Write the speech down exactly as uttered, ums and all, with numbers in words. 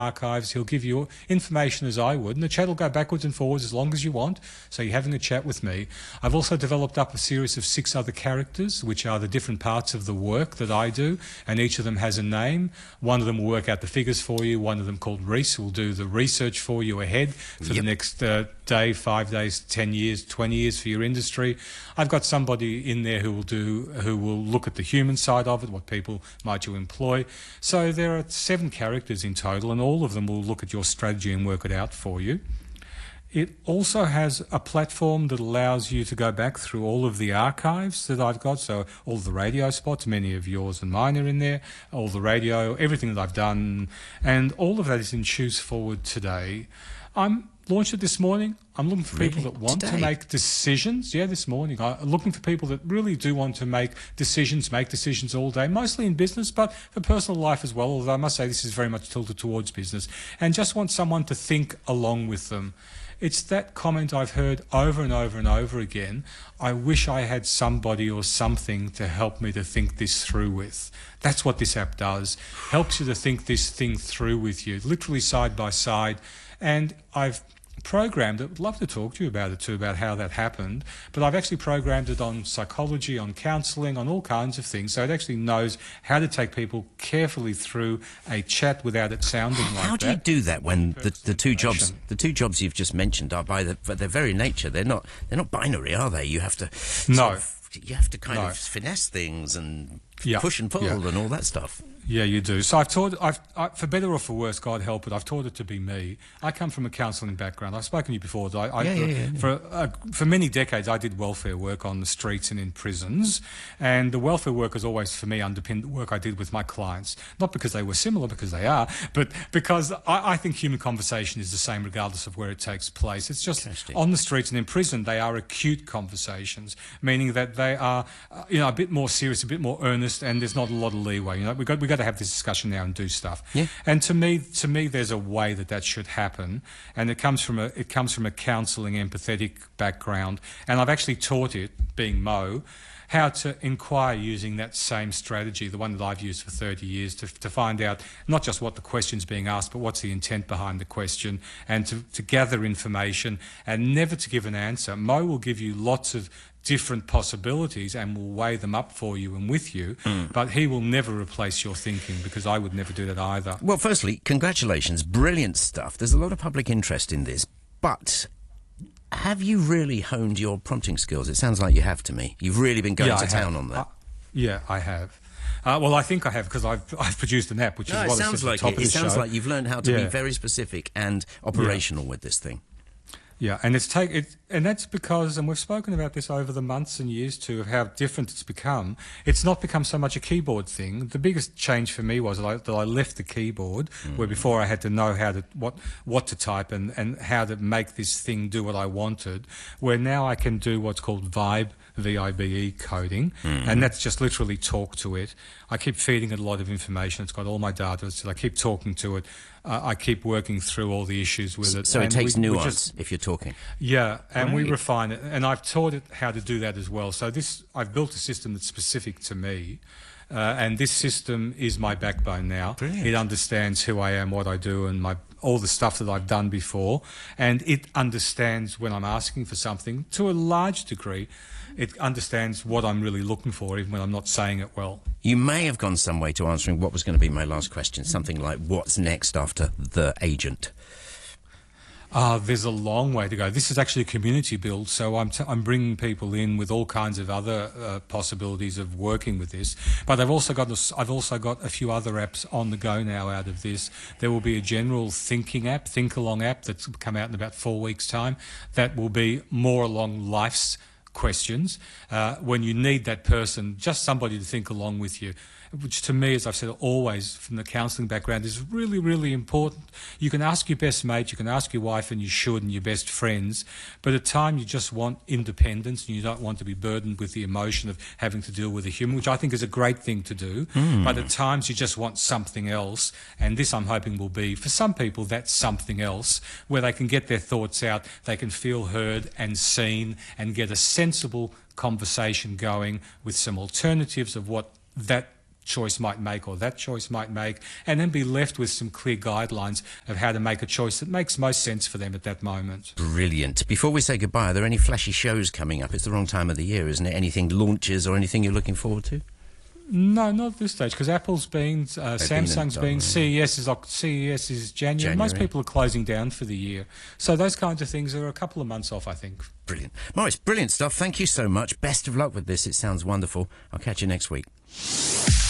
archives. He'll give you information as I would, and the chat will go backwards and forwards as long as you want. So you're having a chat with me. I've also developed up a series of six other characters, which are the different parts of the work that I do, and each of them has a name. One of them will work out the figures for you. One of them, called Reese, will do the research for you ahead for yep. the next uh, day, five days, ten years, twenty years for your industry. I've got somebody in there who will do, who will look at the human side of it, what people might you employ. So there are seven characters in total, and all All of them will look at your strategy and work it out for you. It also has a platform that allows you to go back through all of the archives that I've got, so all the radio spots, many of yours and mine are in there, all the radio, everything that I've done, and all of that is in Choose Forward today. I'm launched it this morning. I'm looking for people really? that want Today? to make decisions. Yeah, this morning. I'm looking for people that really do want to make decisions, make decisions all day, mostly in business, but for personal life as well, although I must say this is very much tilted towards business, and just want someone to think along with them. It's that comment I've heard over and over and over again. I wish I had somebody or something to help me to think this through with. That's what this app does. Helps you to think this thing through with you, literally side by side. And I've programmed it. I'd love to talk to you about it too, about how that happened. But I've actually programmed it on psychology, on counselling, on all kinds of things. So it actually knows how to take people carefully through a chat without it sounding like that. How do you do that when the, the two jobs, the two jobs you've just mentioned are by, the, by their very nature, they're not they're not binary, are they? You have to no, of, you have to kind no. of finesse things and yeah. push and pull yeah. and all that stuff. Yeah, you do. So I've taught, I've, I, for better or for worse, God help it, I've taught it to be me. I come from a counselling background. I've spoken to you before. I, I, yeah, yeah, yeah. For, uh, for many decades, I did welfare work on the streets and in prisons. And the welfare work has always, for me, underpinned the work I did with my clients. Not because they were similar, because they are, but because I, I think human conversation is the same regardless of where it takes place. It's just on the streets and in prison, they are acute conversations, meaning that they are, uh, you know, a bit more serious, a bit more earnest, and there's not a lot of leeway. You know, we've got, we've got to have this discussion now and do stuff. Yeah. And to me, to me, there's a way that that should happen, and it comes from a it comes from a counselling, empathetic background. And I've actually taught it, being Mo, how to inquire using that same strategy, the one that I've used for thirty years, to, to find out not just what the question's being asked, but what's the intent behind the question, and to, to gather information and never to give an answer. Mo will give you lots of different possibilities and will weigh them up for you and with you, mm. but he will never replace your thinking, because I would never do that either. Well, firstly, congratulations. Brilliant stuff. There's a lot of public interest in this, but have you really honed your prompting skills? It sounds like you have to me. You've really been going yeah, to I town have. on that. I, yeah, I have. Uh, well, I think I have, because I've, I've produced an app, which no, is it what sounds is like the top it. of It the sounds show. like you've learned how to yeah. be very specific and operational yeah. with this thing. Yeah, and it's take it, and that's because, and we've spoken about this over the months and years too, of how different it's become. It's not become so much a keyboard thing. The biggest change for me was that I, that I left the keyboard, mm. where before I had to know how to what what to type and, and how to make this thing do what I wanted. Where now I can do what's called Vibe, V I B E coding, mm. and that's just literally talk to it. I keep feeding it a lot of information. It's got all my data. So I keep talking to it. Uh, I keep working through all the issues with it. So and it takes we, nuance we just, if you're talking. Yeah, and right. we refine it. And I've taught it how to do that as well. So this, I've built a system that's specific to me. Uh, and this system is my backbone now. Brilliant. It understands who I am, what I do, and my all the stuff that I've done before. And it understands when I'm asking for something, to a large degree. It understands what I'm really looking for, even when I'm not saying it well. You may have gone some way to answering what was going to be my last question, something like, what's next after The Agent? Uh, there's a long way to go. This is actually a community build, so I'm, t I'm bringing people in with all kinds of other uh, possibilities of working with this. But I've also got a, I've also got a few other apps on the go now out of this. There will be a general thinking app, think along app, that's come out in about four weeks' time. That will be more along life's questions, uh, when you need that person, just somebody to think along with you, which to me, as I've said always from the counselling background, is really, really important. You can ask your best mate, you can ask your wife, and you should, and your best friends, but at times you just want independence and you don't want to be burdened with the emotion of having to deal with a human, which I think is a great thing to do, mm. but at times you just want something else, and this I'm hoping will be, for some people, that's something else, where they can get their thoughts out, they can feel heard and seen, and get a sensible conversation going with some alternatives of what that choice might make or that choice might make, and then be left with some clear guidelines of how to make a choice that makes most sense for them at that moment. Brilliant. Before we say goodbye, are there any flashy shows coming up? It's the wrong time of the year, isn't it? Anything launches or anything you're looking forward to? No, not at this stage, because Apple's been, uh, Samsung's been been, C E S is C E S is January. January. Most people are closing down for the year, so those kinds of things are a couple of months off, I think. Brilliant. Maurice, brilliant stuff. Thank you so much. Best of luck with this. It sounds wonderful. I'll catch you next week.